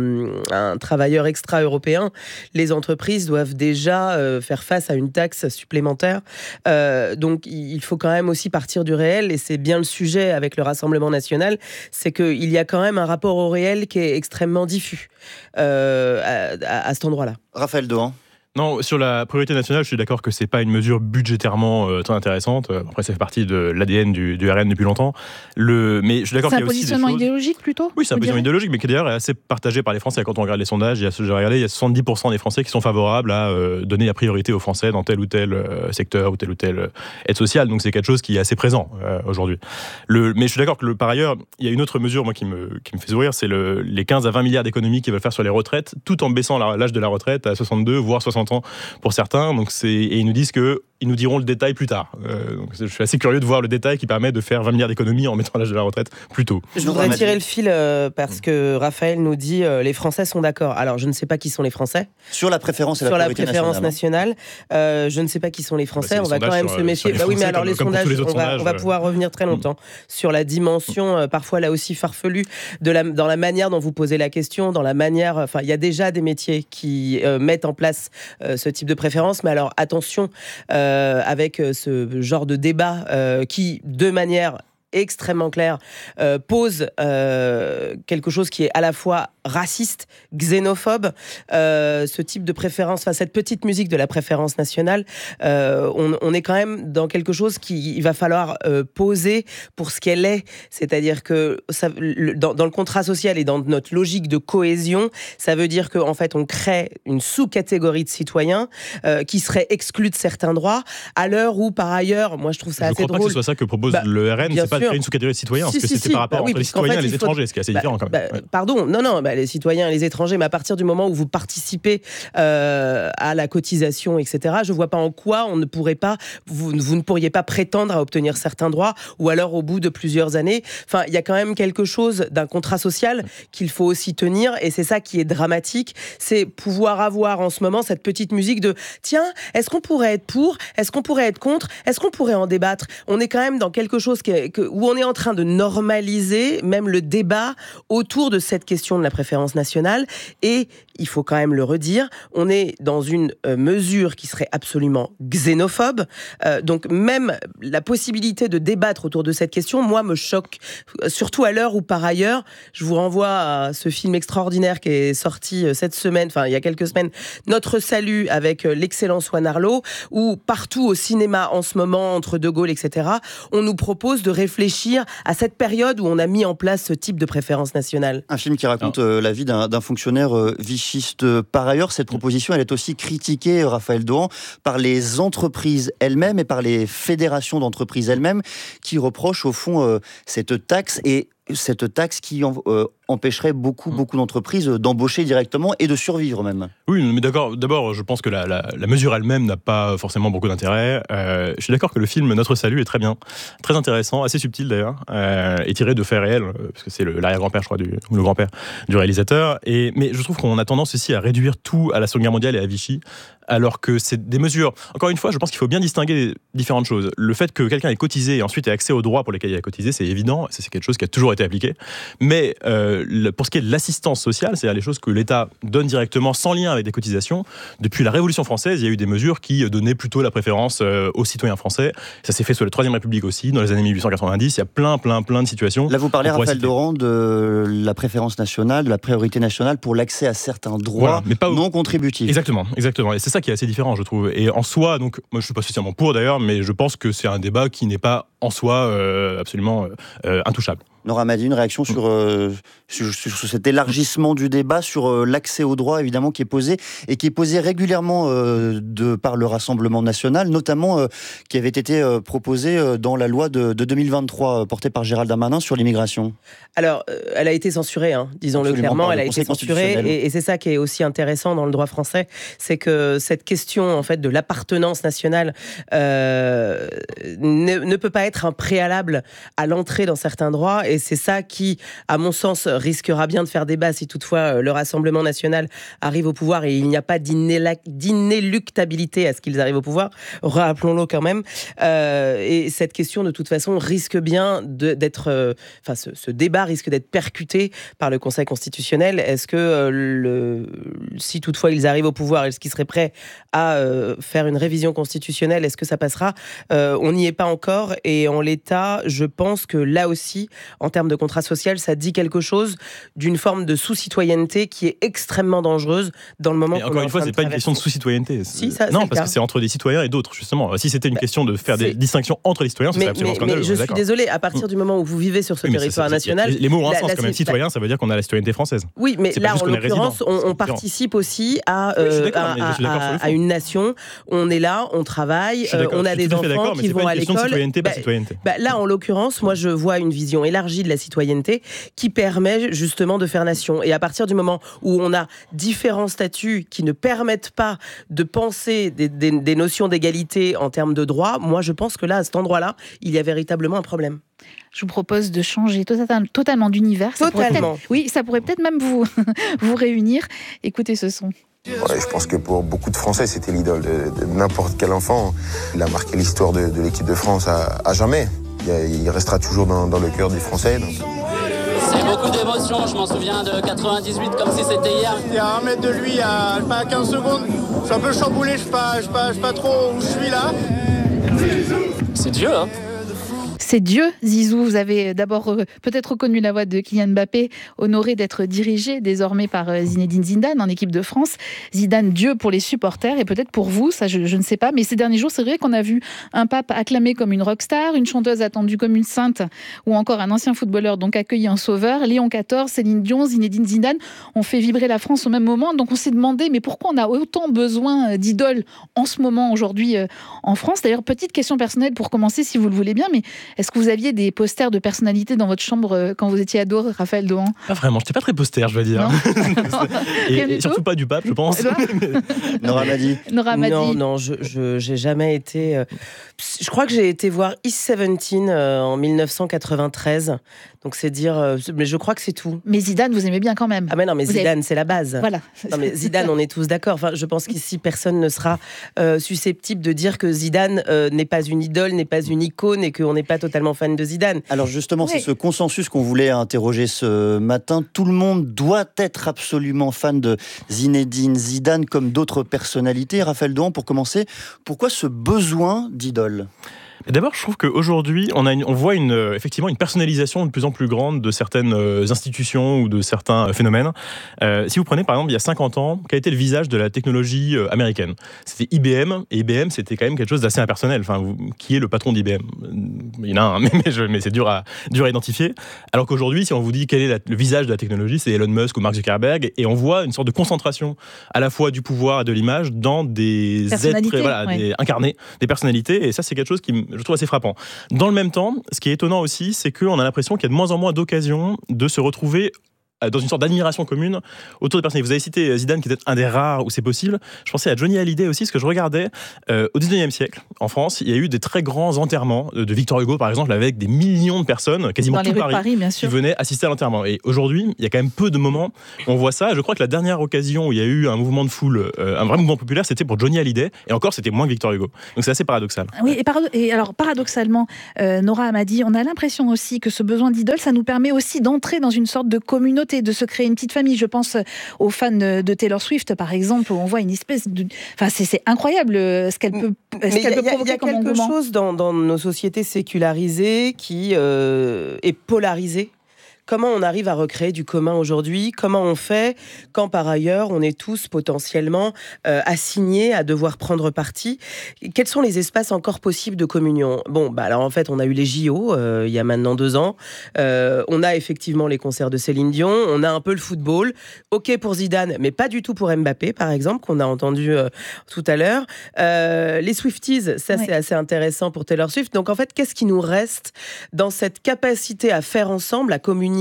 un travailleur extra-européen, les entreprises doivent déjà faire face à une taxe supplémentaire. Donc il faut quand même aussi partir du réel, et c'est bien le sujet avec le Rassemblement national, c'est qu'il y a quand même un rapport au réel qui est extrêmement diffus à cet endroit-là. Raphaël Dohan. Non, sur la priorité nationale, je suis d'accord que c'est pas une mesure budgétairement très intéressante. Après, ça fait partie de l'ADN du RN depuis longtemps. Mais je suis d'accord qu'il y a aussi des choses... C'est un positionnement idéologique plutôt ? Oui, c'est un positionnement idéologique, mais qui d'ailleurs est assez partagé par les Français. Quand on regarde les sondages, il y a 70% des Français qui sont favorables à donner la priorité aux Français dans tel ou tel secteur ou telle aide sociale. Donc c'est quelque chose qui est assez présent aujourd'hui. Mais je suis d'accord que par ailleurs, il y a une autre mesure moi qui me fait sourire, c'est les 15 à 20 milliards d'économies qu'ils veulent faire sur les retraites, tout en baissant l'âge de la retraite à 62 voire 60 ans pour certains. Et ils nous disent qu'ils nous diront le détail plus tard. Donc je suis assez curieux de voir le détail qui permet de faire 20 milliards d'économies en mettant l'âge de la retraite plus tôt. Je voudrais tirer le fil parce que Raphaël nous dit les Français sont d'accord. Alors je ne sais pas qui sont les Français. Sur la préférence et la priorité nationale. Je ne sais pas qui sont les Français. On va quand même se méfier. Oui, mais alors les sondages, on va pouvoir revenir très longtemps sur la dimension parfois là aussi farfelue dans la manière dont vous posez la question, dans la manière. Enfin, il y a déjà des métiers qui mettent en place ce type de préférence, mais alors attention avec ce genre de débat qui, de manière extrêmement claire, pose quelque chose qui est à la fois raciste, xénophobe, ce type de préférence, cette petite musique de la préférence nationale, on est quand même dans quelque chose qu'il va falloir poser pour ce qu'elle est, c'est-à-dire que dans le contrat social et dans notre logique de cohésion, ça veut dire qu'en fait on crée une sous-catégorie de citoyens qui seraient exclus de certains droits, à l'heure où par ailleurs, moi je trouve ça assez drôle. Je crois pas que ce soit ça que propose le RN, c'est pas de créer une sous-catégorie de citoyens, parce que c'était par rapport entre les citoyens et les étrangers, ce qui est assez différent quand même. Pardon, non, les citoyens et les étrangers, mais à partir du moment où vous participez à la cotisation, etc., je vois pas en quoi vous ne pourriez pas prétendre à obtenir certains droits, ou alors au bout de plusieurs années. Enfin, il y a quand même quelque chose d'un contrat social qu'il faut aussi tenir, et c'est ça qui est dramatique, c'est pouvoir avoir en ce moment cette petite musique de tiens, est-ce qu'on pourrait être pour, est-ce qu'on pourrait être contre, est-ce qu'on pourrait en débattre. On est quand même dans quelque chose où on est en train de normaliser même le débat autour de cette question de la préférence nationale, et il faut quand même le redire, on est dans une mesure qui serait absolument xénophobe, donc même la possibilité de débattre autour de cette question, moi, me choque, surtout à l'heure où par ailleurs, je vous renvoie à ce film extraordinaire qui est sorti cette semaine, il y a quelques semaines, Notre Salut, avec l'excellent Swan Arlo, où partout au cinéma en ce moment, entre De Gaulle, etc., on nous propose de réfléchir réfléchir à cette période où on a mis en place ce type de préférence nationale. Un film qui raconte la vie d'un fonctionnaire vichiste. Par ailleurs, cette proposition, elle est aussi critiquée, Raphaël Dohan, par les entreprises elles-mêmes et par les fédérations d'entreprises elles-mêmes qui reprochent au fond cette taxe qui empêcherait beaucoup d'entreprises d'embaucher directement et de survivre même. Oui, mais d'accord. D'abord, je pense que la mesure elle-même n'a pas forcément beaucoup d'intérêt. Je suis d'accord que le film Notre Salut est très bien, très intéressant, assez subtil d'ailleurs, et tiré de faits réels, parce que c'est l'arrière-grand-père, je crois, ou le grand-père du réalisateur. Mais je trouve qu'on a tendance aussi à réduire tout à la Seconde Guerre mondiale et à Vichy, alors que c'est des mesures. Encore une fois, je pense qu'il faut bien distinguer différentes choses. Le fait que quelqu'un ait cotisé et ensuite ait accès aux droits pour lesquels il a cotisé, c'est évident, c'est quelque chose qui a toujours été appliqué. Mais pour ce qui est de l'assistance sociale, c'est-à-dire les choses que l'État donne directement sans lien avec des cotisations, depuis la Révolution française, il y a eu des mesures qui donnaient plutôt la préférence aux citoyens français. Ça s'est fait sous la Troisième République aussi, dans les années 1890. Il y a plein de situations. Là, vous parlez, Raphaël Dohan, de la préférence nationale, de la priorité nationale pour l'accès à certains droits mais pas non contributifs. Exactement. Et c'est ça qui est assez différent, je trouve. Et en soi, donc, moi je suis pas spécialement pour d'ailleurs, mais je pense que c'est un débat qui n'est pas en soi absolument intouchable. Nora Madi, une réaction sur cet élargissement du débat, sur l'accès aux droits évidemment qui est posé et qui est posé régulièrement par le Rassemblement national, notamment qui avait été proposé dans la loi de 2023 portée par Gérald Darmanin sur l'immigration. Alors, elle a été censurée, disons-le clairement, elle a été censurée et c'est ça qui est aussi intéressant dans le droit français, c'est que cette question en fait de l'appartenance nationale ne peut pas être un préalable à l'entrée dans certains droits. Et c'est ça qui, à mon sens, risquera bien de faire débat si toutefois le Rassemblement national arrive au pouvoir et il n'y a pas d'inéluctabilité à ce qu'ils arrivent au pouvoir, rappelons-le quand même. Et cette question, de toute façon, risque bien d'être... ce débat risque d'être percuté par le Conseil constitutionnel. Est-ce que, si toutefois ils arrivent au pouvoir, est-ce qu'ils seraient prêts à faire une révision constitutionnelle? Est-ce que ça passera? On n'y est pas encore. Et en l'état, je pense que là aussi, en termes de contrat social, ça dit quelque chose d'une forme de sous-citoyenneté qui est extrêmement dangereuse dans le moment où on est en train de encore une fois, c'est pas une question de sous-citoyenneté. Non, parce que c'est entre des citoyens et d'autres, justement. Si c'était une question de faire des distinctions entre les citoyens, c'est absolument scandaleux. Mais je suis désolé, à partir du moment où vous vivez sur ce territoire national... Les mots ont un sens quand même. Citoyen, ça veut dire qu'on a la citoyenneté française. Oui, mais là, en l'occurrence, on participe aussi à une nation. On est là, on travaille, on a des enfants qui vont à l'école. Là, en l'occurrence, moi, je vois une vision élargie de la citoyenneté qui permet justement de faire nation. Et à partir du moment où on a différents statuts qui ne permettent pas de penser des notions d'égalité en termes de droits, moi je pense que là, à cet endroit-là, il y a véritablement un problème. Je vous propose de changer totalement d'univers. Totalement. Ça pourrait peut-être même vous réunir. Écoutez ce son. Ouais, je pense que pour beaucoup de Français, c'était l'idole de n'importe quel enfant. Il a marqué l'histoire de l'équipe de France à jamais. Il restera toujours dans le cœur des Français. Donc. C'est beaucoup d'émotions, je m'en souviens de 98 comme si c'était hier. Il y a 1 mètre de lui à 15 secondes. Je suis un peu chamboulé, je sais pas trop où je suis là. C'est Dieu, hein. C'est Dieu, Zizou. Vous avez d'abord peut-être reconnu la voix de Kylian Mbappé, honoré d'être dirigé désormais par Zinedine Zidane en équipe de France. Zidane, Dieu pour les supporters et peut-être pour vous, ça je ne sais pas. Mais ces derniers jours, c'est vrai qu'on a vu un pape acclamé comme une rockstar, une chanteuse attendue comme une sainte ou encore un ancien footballeur donc accueilli en sauveur. Léon XIV, Céline Dion, Zinedine Zidane ont fait vibrer la France au même moment. Donc on s'est demandé, mais pourquoi on a autant besoin d'idoles en ce moment, aujourd'hui en France? D'ailleurs, petite question personnelle pour commencer, si vous le voulez bien, mais est-ce que vous aviez des posters de personnalités dans votre chambre quand vous étiez ado, Raphaël Dohan? Pas vraiment, j'étais pas très poster, je dois dire. et surtout pas du pape, je pense. Nora Madi. Non, j'ai jamais été... Je crois que j'ai été voir East 17 en 1993. Donc c'est dire... mais je crois que c'est tout. Mais Zidane, vous aimez bien quand même. Ah mais non, mais Zidane, c'est la base. Voilà. Non mais Zidane, on est tous d'accord. Enfin, je pense qu'ici, personne ne sera susceptible de dire que Zidane n'est pas une idole, n'est pas une icône et qu'on n'est pas totalement fan de Zidane. Alors justement, c'est ce consensus qu'on voulait interroger ce matin. Tout le monde doit être absolument fan de Zinedine Zidane comme d'autres personnalités. Raphaël Dohan, pour commencer, pourquoi ce besoin d'idole ? Et d'abord, je trouve qu'aujourd'hui, on voit effectivement une personnalisation de plus en plus grande de certaines institutions ou de certains phénomènes. Si vous prenez par exemple il y a 50 ans, quel était le visage de la technologie américaine ? C'était IBM, et IBM c'était quand même quelque chose d'assez impersonnel. Qui est le patron d'IBM ? Il y en a un, mais c'est dur à identifier. Alors qu'aujourd'hui, si on vous dit quel est le visage de la technologie, c'est Elon Musk ou Mark Zuckerberg, et on voit une sorte de concentration à la fois du pouvoir et de l'image dans des êtres incarnés, des personnalités, et ça c'est quelque chose qui je trouve assez frappant. Dans le même temps, ce qui est étonnant aussi, c'est qu'on a l'impression qu'il y a de moins en moins d'occasions de se retrouver dans une sorte d'admiration commune autour des personnalités. Vous avez cité Zidane, qui est peut-être un des rares où c'est possible. Je pensais à Johnny Hallyday aussi, parce que je regardais au 19e siècle, en France, il y a eu des très grands enterrements de Victor Hugo, par exemple, avec des millions de personnes, quasiment tout Paris, qui venaient assister à l'enterrement. Et aujourd'hui, il y a quand même peu de moments où on voit ça. Je crois que la dernière occasion où il y a eu un mouvement de foule, un vrai mouvement populaire, c'était pour Johnny Hallyday, et encore, c'était moins que Victor Hugo. Donc c'est assez paradoxal. Oui, et alors paradoxalement, Nora Hamadi, on a l'impression aussi que ce besoin d'idole, ça nous permet aussi d'entrer dans une sorte de communauté, de se créer une petite famille. Je pense aux fans de Taylor Swift, par exemple, où on voit une espèce de... Enfin, c'est incroyable ce qu'elle peut provoquer comme engouement. Il y a quelque chose dans nos sociétés sécularisées qui est polarisée. Comment on arrive à recréer du commun aujourd'hui ? Comment on fait quand par ailleurs on est tous potentiellement assignés à devoir prendre parti ? Quels sont les espaces encore possibles de communion ? Alors en fait on a eu les JO il y a maintenant 2 ans. On a effectivement les concerts de Céline Dion. On a un peu le football. Ok pour Zidane, mais pas du tout pour Mbappé par exemple, qu'on a entendu tout à l'heure. Les Swifties, ça c'est assez intéressant pour Taylor Swift. Donc en fait, qu'est-ce qui nous reste dans cette capacité à faire ensemble, à communier,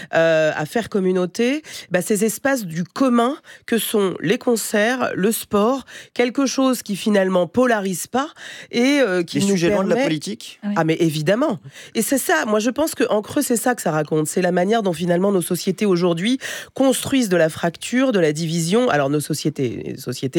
à faire communauté, ces espaces du commun que sont les concerts, le sport, quelque chose qui finalement polarise pas et qui les nous sujets permet... loin de la politique. Ah mais évidemment. Et c'est ça, moi je pense qu'en creux c'est ça que ça raconte, c'est la manière dont finalement nos sociétés aujourd'hui construisent de la fracture, de la division. Alors nos sociétés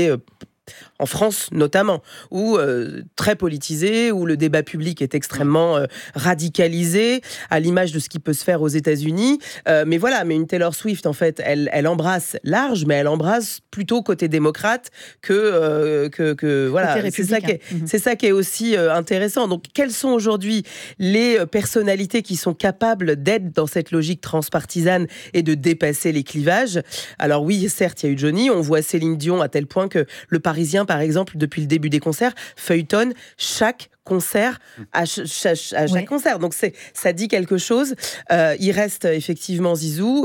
en France notamment, où très politisé, où le débat public est extrêmement radicalisé, à l'image de ce qui peut se faire aux États-Unis. Mais une Taylor Swift, en fait, elle embrasse large, mais elle embrasse plutôt côté démocrate que voilà. C'est ça qui est aussi intéressant. Donc, quelles sont aujourd'hui les personnalités qui sont capables d'être dans cette logique transpartisane et de dépasser les clivages ? Alors oui, certes, il y a eu Johnny, on voit Céline Dion à tel point que le Parisien, par exemple, depuis le début des concerts, feuilletonne chaque concert à chaque concert. Donc ça dit quelque chose. Il reste effectivement Zizou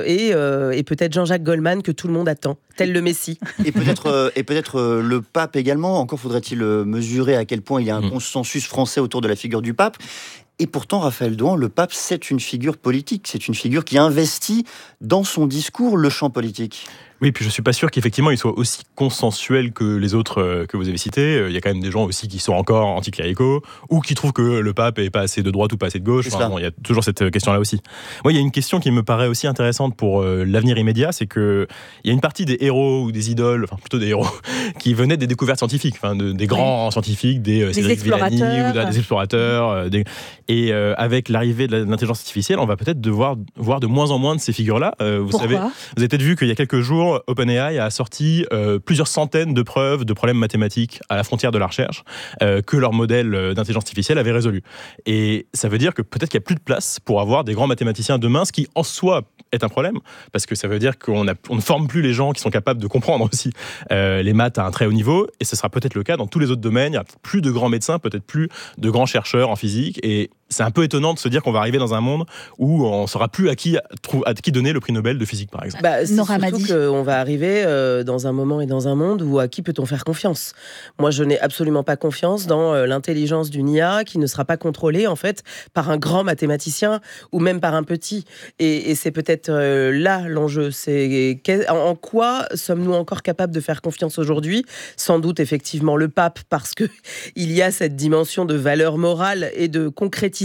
et peut-être Jean-Jacques Goldman que tout le monde attend, tel le Messie. Et peut-être le pape également. Encore faudrait-il mesurer à quel point il y a un consensus français autour de la figure du pape. Et pourtant, Raphaël Douan, le pape, c'est une figure politique. C'est une figure qui investit dans son discours le champ politique. Oui, puis je suis pas sûr qu'effectivement il soit aussi consensuel que les autres que vous avez cités. Il y a quand même des gens aussi qui sont encore anticléricaux ou qui trouvent que le pape est pas assez de droite ou pas assez de gauche. Il y a toujours cette question-là aussi. Moi, il y a une question qui me paraît aussi intéressante pour l'avenir immédiat, c'est que il y a une partie des héros ou des idoles, enfin plutôt des héros, qui venaient des découvertes scientifiques, des grands scientifiques, des Cédric Villani ou des explorateurs. Et avec l'arrivée de l'intelligence artificielle, on va peut-être devoir voir de moins en moins de ces figures-là. Vous avez peut-être vu qu'il y a quelques jours, OpenAI a sorti plusieurs centaines de preuves de problèmes mathématiques à la frontière de la recherche que leur modèle d'intelligence artificielle avait résolu. Et ça veut dire que peut-être qu'il n'y a plus de place pour avoir des grands mathématiciens demain, ce qui en soi est un problème, parce que ça veut dire qu'on ne forme plus les gens qui sont capables de comprendre aussi les maths à un très haut niveau, et ce sera peut-être le cas dans tous les autres domaines. Il n'y a plus de grands médecins, peut-être plus de grands chercheurs en physique, et c'est un peu étonnant de se dire qu'on va arriver dans un monde où on ne saura plus à qui donner le prix Nobel de physique, par exemple. C'est surtout qu'on va arriver dans un moment et dans un monde où à qui peut-on faire confiance ? Moi, je n'ai absolument pas confiance dans l'intelligence d'une IA qui ne sera pas contrôlée, en fait, par un grand mathématicien ou même par un petit. Et c'est peut-être là l'enjeu. C'est en quoi sommes-nous encore capables de faire confiance aujourd'hui ? Sans doute, effectivement, le pape, parce qu'il y a cette dimension de valeur morale et de concrétisation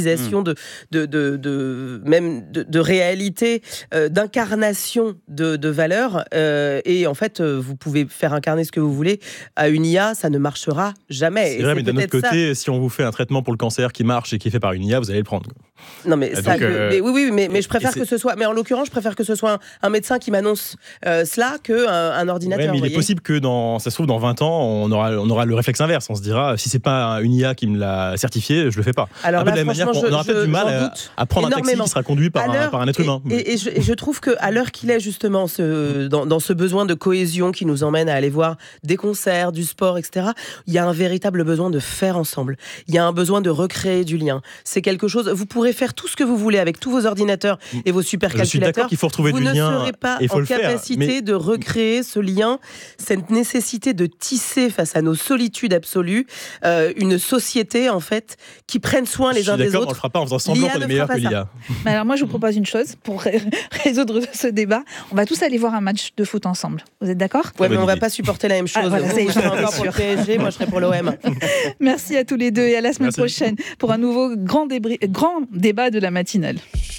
de réalité, d'incarnation de valeurs. Et en fait, vous pouvez faire incarner ce que vous voulez à une IA, ça ne marchera jamais. C'est vrai, mais d'un autre côté, si on vous fait un traitement pour le cancer qui marche et qui est fait par une IA, vous allez le prendre. Non, mais ça, mais je préfère que ce soit. Mais en l'occurrence, je préfère que ce soit un médecin qui m'annonce cela qu'un ordinateur. Mais il est possible que ça se trouve dans 20 ans, on aura le réflexe inverse. On se dira, si c'est pas une IA qui me l'a certifié, je le fais pas. Alors de la même manière, on aura peut-être du mal à prendre un taxi qui sera conduit par un être humain. Et je trouve qu'à l'heure qu'il est justement dans ce besoin de cohésion qui nous emmène à aller voir des concerts, du sport, etc., il y a un véritable besoin de faire ensemble. Il y a un besoin de recréer du lien. C'est quelque chose. Vous pourrez faire tout ce que vous voulez avec tous vos ordinateurs et vos supercalculateurs. Je suis d'accord qu'il faut retrouver du lien. Vous ne serez pas en capacité de recréer ce lien, cette nécessité de tisser face à nos solitudes absolues une société en fait qui prenne soin les uns des autres. On le fera pas en faisant semblant qu'on est meilleur que l'IA. Mais alors moi je vous propose une chose pour résoudre ce débat. On va tous aller voir un match de foot ensemble. Vous êtes d'accord ? Ouais, mais on va pas supporter la même chose. Voilà, vous serez encore pour le PSG, moi je serai pour l'OM. Merci à tous les deux et à la semaine prochaine pour un nouveau grand débat de la matinale.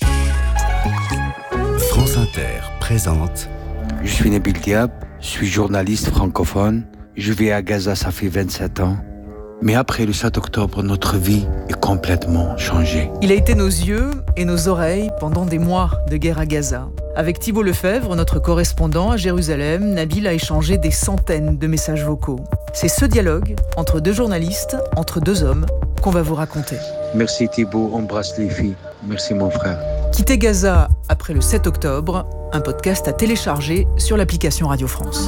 France Inter présente. Je suis Nabil Diab, je suis journaliste francophone. Je vis à Gaza, ça fait 27 ans. Mais après le 7 octobre, notre vie est complètement changée. Il a été nos yeux et nos oreilles pendant des mois de guerre à Gaza. Avec Thibault Lefebvre, notre correspondant à Jérusalem, Nabil a échangé des centaines de messages vocaux. C'est ce dialogue entre deux journalistes, entre deux hommes, qu'on va vous raconter. Merci Thibault, embrasse les filles. Merci mon frère. Quitter Gaza après le 7 octobre, un podcast à télécharger sur l'application Radio France.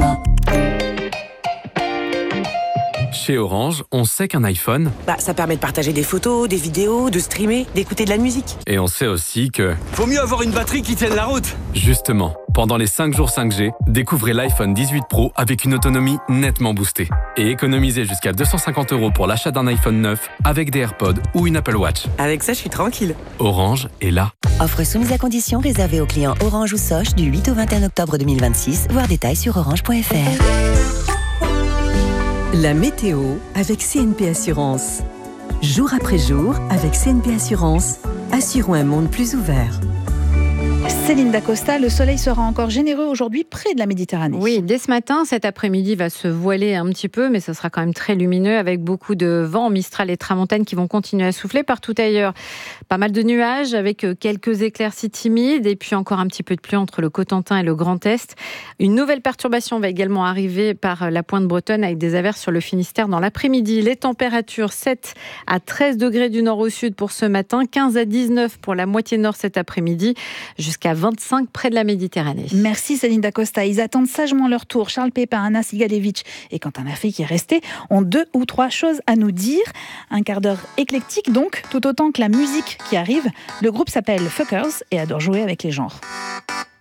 Chez Orange, on sait qu'un iPhone... ça permet de partager des photos, des vidéos, de streamer, d'écouter de la musique. Et on sait aussi que... Faut mieux avoir une batterie qui tienne la route. Justement, pendant les 5 jours 5G, découvrez l'iPhone 18 Pro avec une autonomie nettement boostée. Et économisez jusqu'à 250 € pour l'achat d'un iPhone 9 avec des AirPods ou une Apple Watch. Avec ça, je suis tranquille. Orange est là. Offre soumise à conditions réservée aux clients Orange ou Soch du 8 au 21 octobre 2026. Voir détails sur orange.fr. La météo avec CNP Assurance. Jour après jour, avec CNP Assurance, assurons un monde plus ouvert. Céline Dacosta, le soleil sera encore généreux aujourd'hui près de la Méditerranée. Oui, dès ce matin, cet après-midi va se voiler un petit peu, mais ça sera quand même très lumineux avec beaucoup de vent, Mistral et Tramontane qui vont continuer à souffler partout ailleurs. Pas mal de nuages avec quelques éclaircies timides et puis encore un petit peu de pluie entre le Cotentin et le Grand Est. Une nouvelle perturbation va également arriver par la pointe bretonne avec des averses sur le Finistère dans l'après-midi. Les températures 7 à 13 degrés du nord au sud pour ce matin, 15 à 19 pour la moitié nord cet après-midi, jusqu'à 25 près de la Méditerranée. Merci Céline Dacosta. Ils attendent sagement leur tour. Charles Pépin, Anna Sigalevitch et Quentin Lafay qui est resté ont 2 ou 3 choses à nous dire. Un quart d'heure éclectique donc, tout autant que la musique qui arrive. Le groupe s'appelle Fuckers et adore jouer avec les genres.